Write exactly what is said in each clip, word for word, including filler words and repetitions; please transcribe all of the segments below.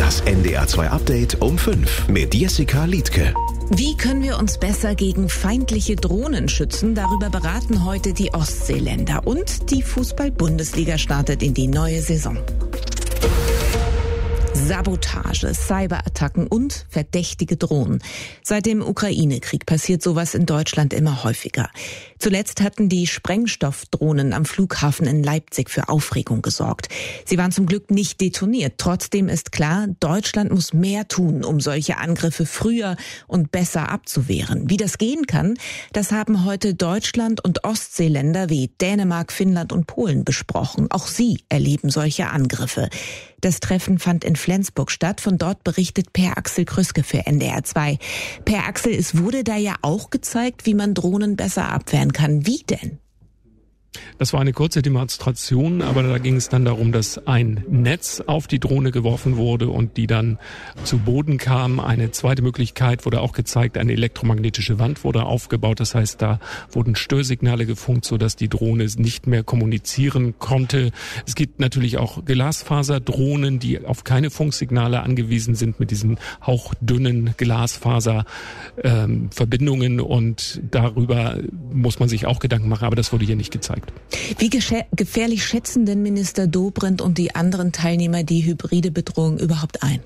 Das N D R zwei Update um fünf mit Jessica Liedtke. Wie können wir uns besser gegen feindliche Drohnen schützen? Darüber beraten heute die Ostseeländer. Und die Fußball-Bundesliga startet in die neue Saison. Sabotage, Cyberattacken und verdächtige Drohnen. Seit dem Ukraine-Krieg passiert sowas in Deutschland immer häufiger. Zuletzt hatten die Sprengstoffdrohnen am Flughafen in Leipzig für Aufregung gesorgt. Sie waren zum Glück nicht detoniert. Trotzdem ist klar, Deutschland muss mehr tun, um solche Angriffe früher und besser abzuwehren. Wie das gehen kann, das haben heute Deutschland und Ostseeländer wie Dänemark, Finnland und Polen besprochen. Auch sie erleben solche Angriffe. Das Treffen fand in Flensburg statt. Von dort berichtet Per Axel Krüske für N D R zwei. Per Axel, es wurde da ja auch gezeigt, wie man Drohnen besser abwehren kann. Wie denn? Das war eine kurze Demonstration, aber da ging es dann darum, dass ein Netz auf die Drohne geworfen wurde und die dann zu Boden kam. Eine zweite Möglichkeit wurde auch gezeigt, eine elektromagnetische Wand wurde aufgebaut. Das heißt, da wurden Störsignale gefunkt, sodass die Drohne nicht mehr kommunizieren konnte. Es gibt natürlich auch Glasfaserdrohnen, die auf keine Funksignale angewiesen sind mit diesen hauchdünnen Glasfaserverbindungen. Ähm, und darüber muss man sich auch Gedanken machen, aber das wurde hier nicht gezeigt. Wie gefährlich schätzen denn Minister Dobrindt und die anderen Teilnehmer die hybride Bedrohung überhaupt ein?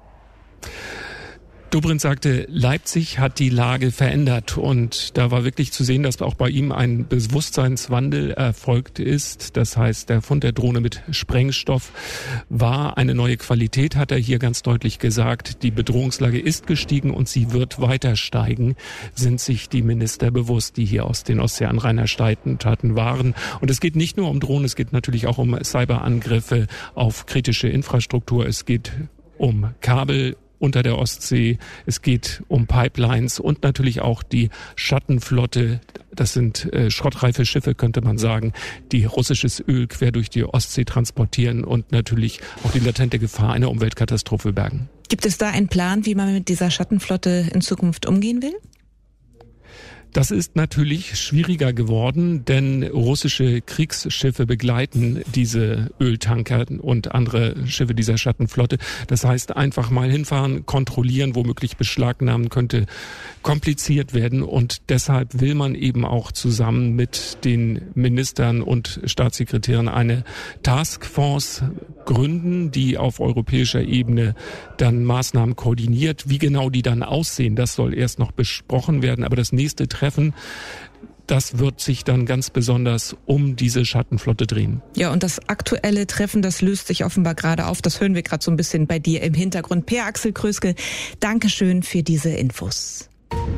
Dobrindt sagte, Leipzig hat die Lage verändert und da war wirklich zu sehen, dass auch bei ihm ein Bewusstseinswandel erfolgt ist. Das heißt, der Fund der Drohne mit Sprengstoff war eine neue Qualität, hat er hier ganz deutlich gesagt. Die Bedrohungslage ist gestiegen und sie wird weiter steigen, sind sich die Minister bewusst, die hier aus den Ostseeanrainerstaaten waren. Und es geht nicht nur um Drohnen, es geht natürlich auch um Cyberangriffe auf kritische Infrastruktur. Es geht um Kabel unter der Ostsee. Es geht um Pipelines und natürlich auch die Schattenflotte. Das sind äh, schrottreife Schiffe, könnte man sagen, die russisches Öl quer durch die Ostsee transportieren und natürlich auch die latente Gefahr einer Umweltkatastrophe bergen. Gibt es da einen Plan, wie man mit dieser Schattenflotte in Zukunft umgehen will? Das ist natürlich schwieriger geworden, denn russische Kriegsschiffe begleiten diese Öltanker und andere Schiffe dieser Schattenflotte. Das heißt, einfach mal hinfahren, kontrollieren, womöglich beschlagnahmen, könnte kompliziert werden. Und deshalb will man eben auch zusammen mit den Ministern und Staatssekretären eine Taskforce gründen, die auf europäischer Ebene dann Maßnahmen koordiniert. Wie genau die dann aussehen, das soll erst noch besprochen werden. Aber das nächste Treffen, das wird sich dann ganz besonders um diese Schattenflotte drehen. Ja, und das aktuelle Treffen, das löst sich offenbar gerade auf. Das hören wir gerade so ein bisschen bei dir im Hintergrund. Per Axel Krüske, Dankeschön für diese Infos.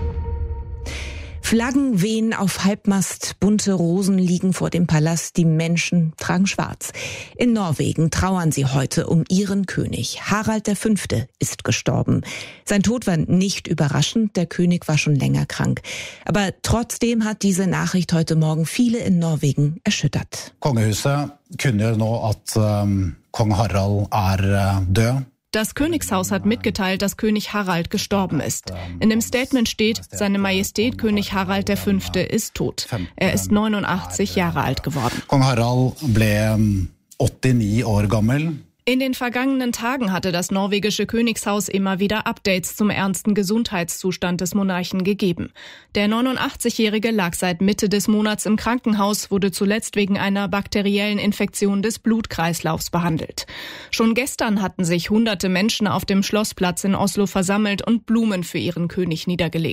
Flaggen wehen auf Halbmast, bunte Rosen liegen vor dem Palast, die Menschen tragen schwarz. In Norwegen trauern sie heute um ihren König. Harald der Fünfte ist gestorben. Sein Tod war nicht überraschend, der König war schon länger krank. Aber trotzdem hat diese Nachricht heute Morgen viele in Norwegen erschüttert. Kongehuset kundgjør nå at um, kong Harald er uh, død. Das Königshaus hat mitgeteilt, dass König Harald gestorben ist. In dem Statement steht, Seine Majestät König Harald der Fünfte ist tot. Er ist neunundachtzig Jahre alt geworden. Kong Harald ble åttini år gammel. In den vergangenen Tagen hatte das norwegische Königshaus immer wieder Updates zum ernsten Gesundheitszustand des Monarchen gegeben. Der neunundachtzigjährige lag seit Mitte des Monats im Krankenhaus, wurde zuletzt wegen einer bakteriellen Infektion des Blutkreislaufs behandelt. Schon gestern hatten sich hunderte Menschen auf dem Schlossplatz in Oslo versammelt und Blumen für ihren König niedergelegt.